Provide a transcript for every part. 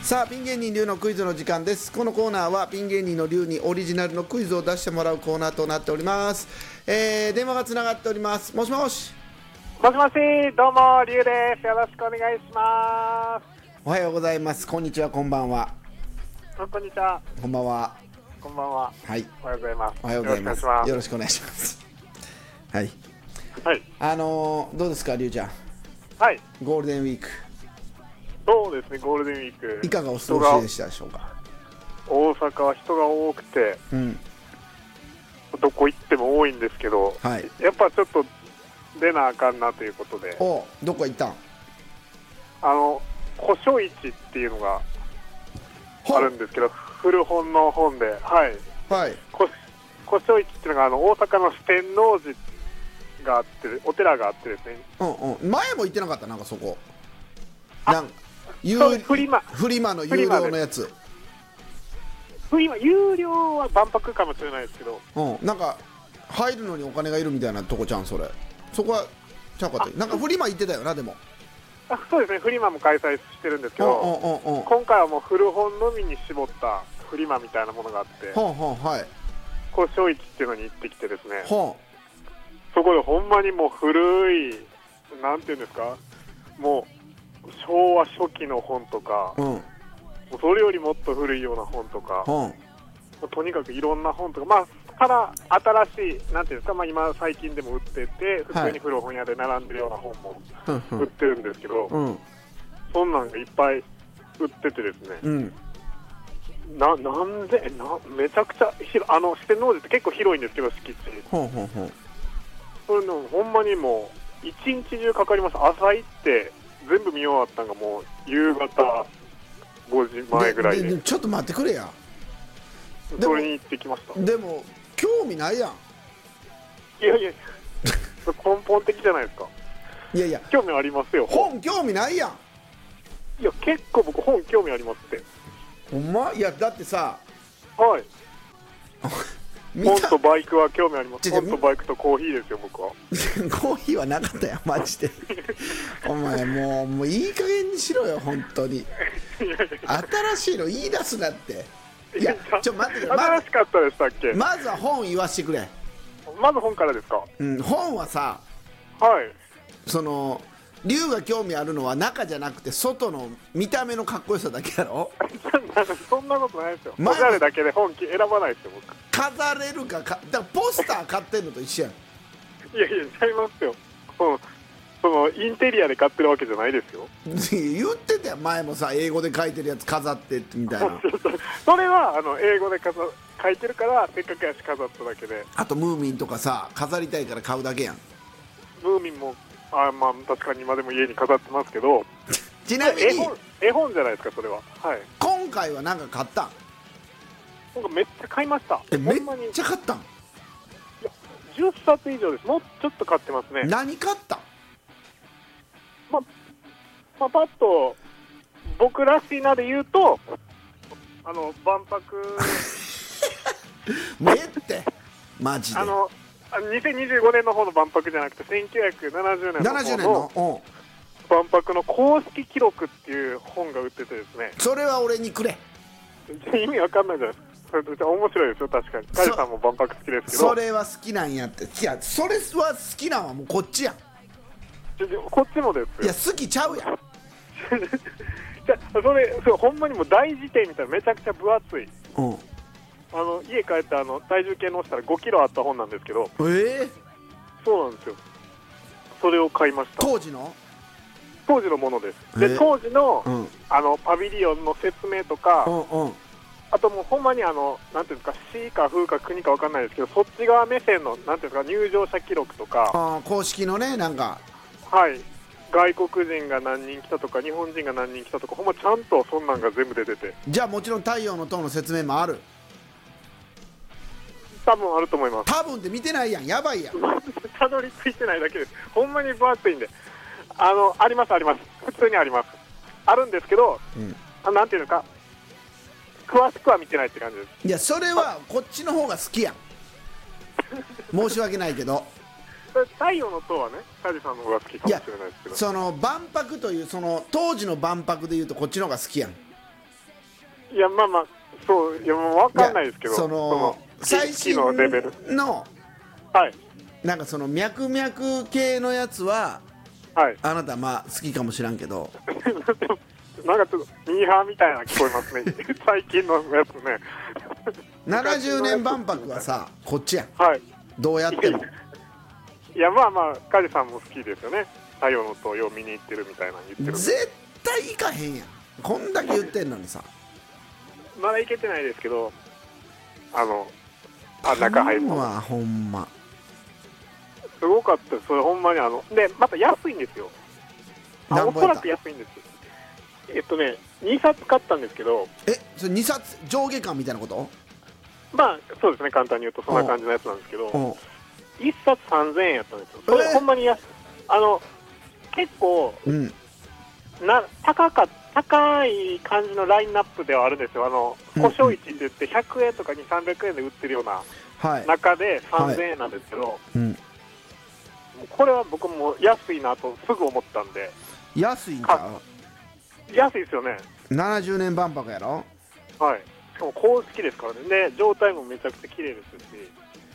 さあピン芸人龍のクイズの時間です。このコーナーはピン芸人の龍にオリジナルのクイズを出してもらうコーナーとなっております。電話がつながっております。もしもし。 もしもし、どうも龍です。よろしくお願いします。 おはようございます。こんにちは、こんばんは。 こんにちは。 こんばんは。 こんばんは。 はい。 おはようございます。 おはようございます。よろしくお願いします。はい。 はい。 どうですか、龍ちゃん。 はい。 ゴールデンウィーク。 そうですね、ゴールデンウィーク。 いかがお過ごしでしたでしょうか。 大阪は人が多くて、どこ行っても多いんですけど、 はい。 やっぱちょっと出なあかんなということで、 どこ行ったん？ 古書市っていうのがあるんですけど、古本の本で、はい。 はい。 古書市っていうのが大阪の四天王寺があって、お寺があってですね。 前も行ってなかった、なんかそこ。フリマの有料のやつ。 有料は万博かもしれないですけど、 なんか入るのにお金がいるみたいなとこちゃん、それ。そこはちゃうかって。なんかフリマ行ってたよな、でも。 そうですね、フリマも開催してるんですけど、今回はもう古本のみに絞ったフリマみたいなものがあって、古書市っていうのに行ってきてですね、そこでほんまにもう古い、なんていうんですか、もう昭和初期の本とか、それよりもっと古いような本とか、とにかくいろんな本とか、から新しい、なんていうんですか、今最近でも売ってて、普通に古本屋で並んでるような本も売ってるんですけど、そんなんがいっぱい売っててですね、めちゃくちゃ四天王寺って結構広いんですけど、敷地。それのほんまにもう一日中かかりました。朝行って全部見終わったのがもう夕方5時前ぐらいで。 ちょっと待ってくれや。 それに行ってきました。 でも興味ないやん。 いやいや根本的じゃないですか。 いやいや興味ありますよ。 本興味ないやん。 いや結構僕本興味ありますって。 ほんま？いやだってさ、 はい。本とバイクは興味あります。本とバイクとコーヒーですよ、僕は。 コーヒーはなかったよ、マジで。お前もういい加減にしろよ、本当に。新しいの言い出すなって。いや、待ってくれ。 新しかったでしたっけ？ まずは本言わしてくれ。 まず本からですか？ 本はさ、 はい。 龍が興味あるのは中じゃなくて外の見た目のかっこよさだけやろ。 そんなことないですよ。おしゃれだけで本選ばないですよ、僕。 飾れるかだからポスター買ってんのと一緒やん。 いやいや、ちゃいますよ。インテリアで買ってるわけじゃないですよ。 言ってたよ、前もさ、英語で書いてるやつ飾ってみたいな。 それは英語で書いてるからせっかくやし飾っただけで。 あとムーミンとかさ、飾りたいから買うだけやん。 ムーミンも確かに今でも家に飾ってますけど。 ちなみに絵本じゃないですか、それは。はい。 今回は何か買ったん？ めっちゃ買いました。 めっちゃ買ったん？いや、10冊以上です。もうちょっと買ってますね。 何買ったん？ パッと僕らしいなで言うと、万博めってマジで 2025年の方の万博じゃなくて1970年の方の万博の公式記録っていう本が売っててですね。 それは俺にくれ。 意味わかんないじゃないですか。それ面白いですよ、確かに。カジさんも万博好きですけど。それは好きなんやって。いや、それは好きなんはもうこっちやん。 こっちもですよ。 いや、好きちゃうやん。 それほんまにもう大辞典みたいな、めちゃくちゃ分厚い。家帰って体重計乗せたら5キロあった本なんですけど。そうなんですよ。それを買いました。 当時のものです。で、当時の、パビリオンの説明とか、あともうほんまになんていうんですか、市か風か国か分かんないですけど、そっち側目線のなんていうんですか、入場者記録とか、 公式のね、なんか、 はい、外国人が何人来たとか日本人が何人来たとか、ほんまちゃんとそんなんが全部出てて。 じゃあもちろん太陽の塔の説明もある？ 多分あると思います。 多分って見てないやん、やばいやん。 たどり着いてないだけです。ほんまに分厚いんで、あります、普通にあります。あるんですけど、なんていうのか、詳しくは見てないって感じです。 いや、それはこっちの方が好きやん。申し訳ないけど。 太陽の塔はね、カジさんの方が好きかもしれないですけど、 万博という当時の万博でいうとこっちの方が好きやん。 いやまあまあそういやもう分かんないですけど、 その最新のレベルのはいなんかその脈々系のやつは、はい、あなたまあ好きかもしらんけどなんかちょっとミーハーみたいな聞こえますね最近のやつね 70年万博はさこっちやん、 はい、 どうやってもいやまあまあ梶さんも好きですよね、太陽の塔よう見に行ってるみたいな言ってる。 絶対行かへんやん、こんだけ言ってんのにさ。 まだ行けてないですけど、中入るのはほんますごかったです。それほんまにでまた安いんですよ。おそらく安いんです。2冊買ったんですけど、 それ2冊上下巻みたいなこと？ まあそうですね、簡単に言うとそんな感じのやつなんですけど、1冊3000円やったんですよ。それほんまに結構、高い感じのラインナップではあるんですよ。古書市って言って100円とかに300円で売ってるような中で3000円なんですけど、これは僕も安いなとすぐ思ったんで。 安いんか？ 安いですよね。 70年万博やろ。 はい、しかも公式ですからね。で状態もめちゃくちゃ綺麗ですし、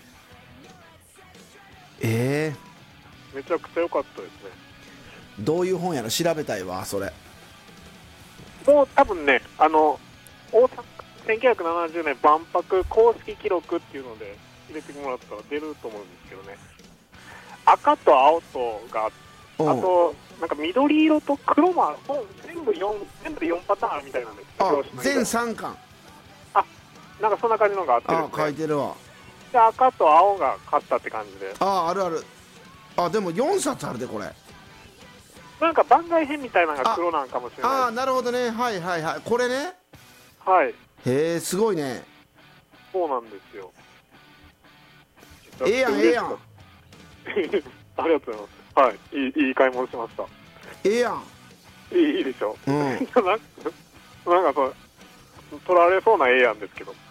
めちゃくちゃ良かったですね。 どういう本やら調べたいわそれ。 もう多分ね、大阪1970年万博公式記録っていうので入れてもらったら出ると思うんですけどね。赤と青とがあとなんか緑色と黒も全部で4パターンあるみたいなんですよ。 全3巻。 なんかそんな感じのがあってですね。 書いてるわ。 で赤と青が勝ったって感じで。 あるある。でも4冊あるでこれ。 なんか番外編みたいなのが黒なんかもしれない。 なるほどね。はいはいはい。これね。 はい。 へえ、すごいね。 そうなんですよ。 ええやんええやん。 ありがとうございます。はい、いい買い物しました。 ええやん。 いいでしょ。なんかそう取られそうなええやんですけど。